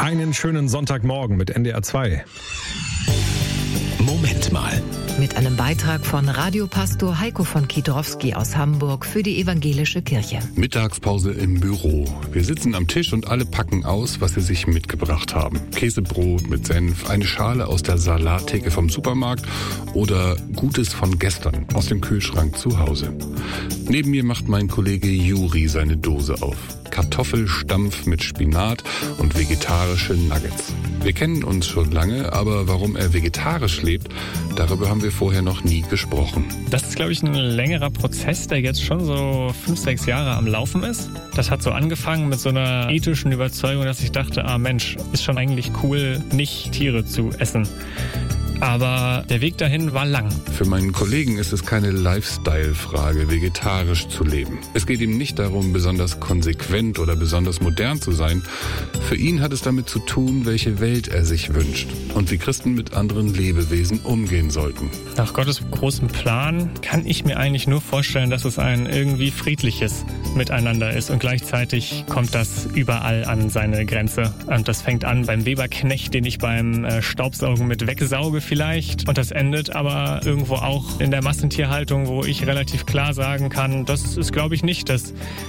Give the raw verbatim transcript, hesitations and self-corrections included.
Einen schönen Sonntagmorgen mit N D R zwei. Moment mal. Mit einem Beitrag von Radiopastor Heiko von Kiedrowski aus Hamburg für die Evangelische Kirche. Mittagspause im Büro. Wir sitzen am Tisch und alle packen aus, was sie sich mitgebracht haben. Käsebrot mit Senf, eine Schale aus der Salattheke vom Supermarkt oder Gutes von gestern aus dem Kühlschrank zu Hause. Neben mir macht mein Kollege Juri seine Dose auf. Kartoffelstampf mit Spinat und vegetarische Nuggets. Wir kennen uns schon lange, aber warum er vegetarisch lebt, darüber haben wir vorher noch nie gesprochen. Das ist, glaube ich, ein längerer Prozess, der jetzt schon so fünf, sechs Jahre am Laufen ist. Das hat so angefangen mit so einer ethischen Überzeugung, dass ich dachte, ah Mensch, ist schon eigentlich cool, nicht Tiere zu essen. Aber der Weg dahin war lang. Für meinen Kollegen ist es keine Lifestyle-Frage, vegetarisch zu leben. Es geht ihm nicht darum, besonders konsequent oder besonders modern zu sein. Für ihn hat es damit zu tun, welche Welt er sich wünscht und wie Christen mit anderen Lebewesen umgehen sollten. Nach Gottes großem Plan kann ich mir eigentlich nur vorstellen, dass es ein irgendwie friedliches Miteinander ist. Und gleichzeitig kommt das überall an seine Grenze. Und das fängt an beim Weberknecht, den ich beim Staubsaugen mit wegsauge vielleicht. Und das endet aber irgendwo auch in der Massentierhaltung, wo ich relativ klar sagen kann, das ist, glaube ich, nicht das